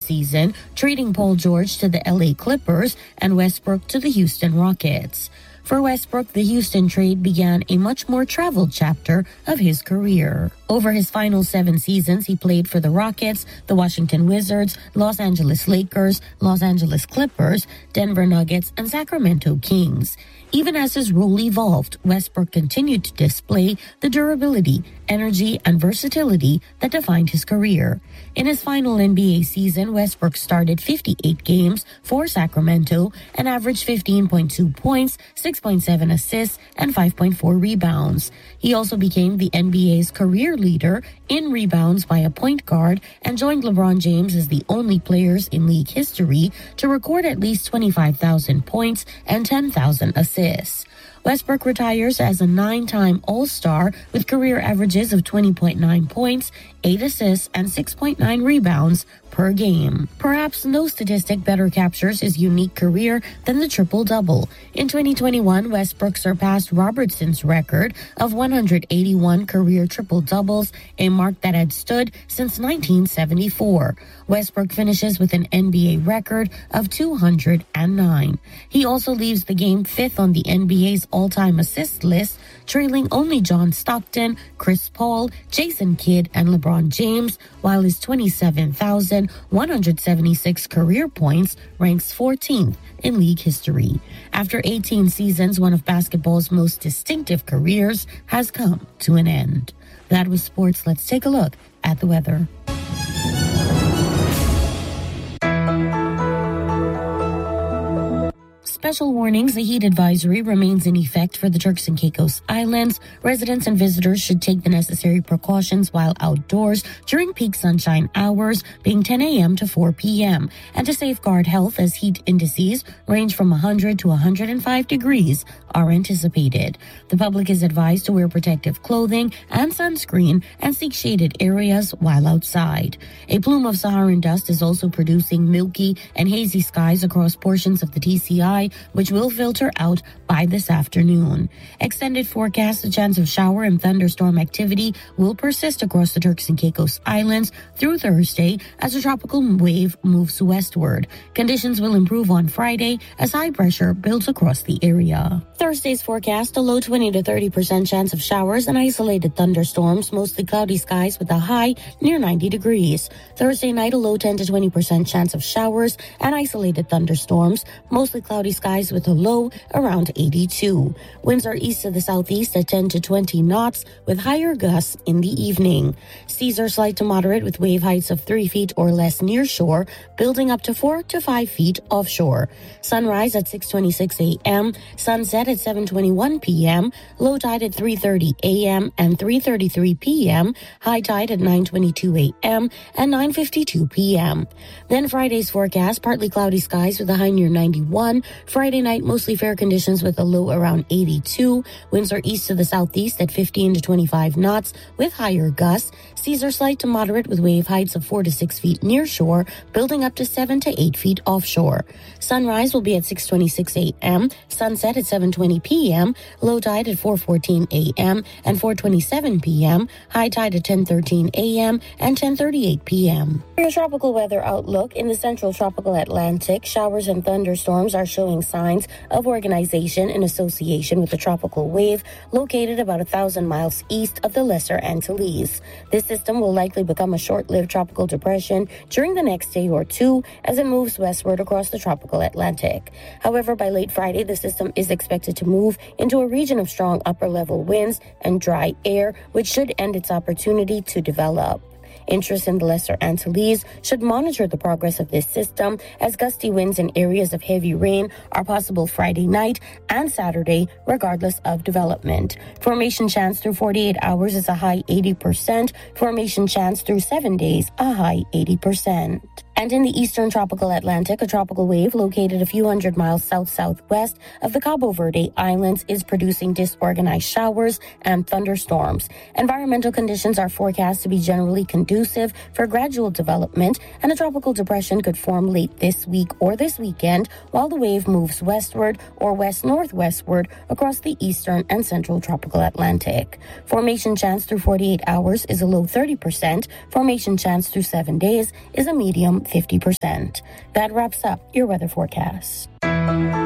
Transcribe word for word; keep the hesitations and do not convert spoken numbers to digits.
season, trading Paul George to the L A Clippers and Westbrook to the Houston Rockets. For Westbrook, the Houston trade began a much more traveled chapter of his career. Over his final seven seasons, he played for the Rockets, the Washington Wizards, Los Angeles Lakers, Los Angeles Clippers, Denver Nuggets, and Sacramento Kings. Even as his role evolved, Westbrook continued to display the durability, energy, and versatility that defined his career. In his final N B A season, Westbrook started fifty-eight games for Sacramento and averaged fifteen point two points, six point seven assists, and five point four rebounds. He also became the N B A's career leader in rebounds by a point guard and joined LeBron James as the only players in league history to record at least twenty-five thousand points and ten thousand assists. Westbrook retires as a nine-time All-Star with career averages of twenty point nine points, eight assists, and six point nine rebounds per game. Perhaps no statistic better captures his unique career than the triple-double. In twenty twenty-one, Westbrook surpassed Robertson's record of one hundred eighty-one career triple-doubles, a mark that had stood since nineteen seventy-four. Westbrook finishes with an N B A record of two hundred nine. He also leaves the game fifth on the N B A's all-time assist list, trailing only John Stockton, Chris Paul, Jason Kidd, and LeBron James, while his twenty-seven thousand one hundred seventy-six career points ranks fourteenth in league history. After eighteen seasons, one of basketball's most distinctive careers has come to an end. That was sports. Let's take a look at the weather. Special warnings, a heat advisory remains in effect for the Turks and Caicos Islands. Residents and visitors should take the necessary precautions while outdoors during peak sunshine hours, being ten a.m. to four p.m., and to safeguard health as heat indices range from one hundred to one hundred five degrees are anticipated. The public is advised to wear protective clothing and sunscreen and seek shaded areas while outside. A plume of Saharan dust is also producing milky and hazy skies across portions of the T C I, which will filter out by this afternoon. Extended forecast, a chance of shower and thunderstorm activity will persist across the Turks and Caicos Islands through Thursday as a tropical wave moves westward. Conditions will improve on Friday as high pressure builds across the area. Thursday's forecast, a low twenty to thirty percent chance of showers and isolated thunderstorms, mostly cloudy skies with a high near ninety degrees. Thursday night, a low ten to twenty percent chance of showers and isolated thunderstorms, mostly cloudy skies with a low around eighty-two. Winds are east to the southeast at ten to twenty knots with higher gusts in the evening. Seas are slight to moderate with wave heights of three feet or less near shore, building up to four to five feet offshore. Sunrise at six twenty-six a.m., sunset at seven twenty-one p.m., low tide at three thirty a.m. and three thirty-three p.m., high tide at nine twenty-two a.m. and nine fifty-two p.m. Then Friday's forecast, partly cloudy skies with a high near ninety-one. Friday night, mostly fair conditions with a low around eighty-two. Winds are east to the southeast at fifteen to twenty-five knots with higher gusts. Seas are slight to moderate with wave heights of four to six feet near shore, building up to seven to eight feet offshore. Sunrise will be at six twenty-six a.m., sunset at seven twenty p.m., low tide at four fourteen a.m. and four twenty-seven p.m., high tide at ten thirteen a.m. and ten thirty-eight p.m. For your tropical weather outlook, in the central tropical Atlantic, showers and thunderstorms are showing signs of organization in association with the tropical wave located about a thousand miles east of the Lesser Antilles. This system will likely become a short-lived tropical depression during the next day or two as it moves westward across the tropical Atlantic. However, by late Friday, the system is expected to move into a region of strong upper-level winds and dry air, which should end its opportunity to develop. Interests in the Lesser Antilles should monitor the progress of this system as gusty winds and areas of heavy rain are possible Friday night and Saturday, regardless of development. Formation chance through forty-eight hours is a high eighty percent. Formation chance through seven days, a high eighty percent. And in the eastern tropical Atlantic, a tropical wave located a few hundred miles south-southwest of the Cabo Verde Islands is producing disorganized showers and thunderstorms. Environmental conditions are forecast to be generally conducive for gradual development, and a tropical depression could form late this week or this weekend while the wave moves westward or west-northwestward across the eastern and central tropical Atlantic. Formation chance through forty-eight hours is a low thirty percent. Formation chance through seven days is a medium fifty percent. That wraps up your weather forecast.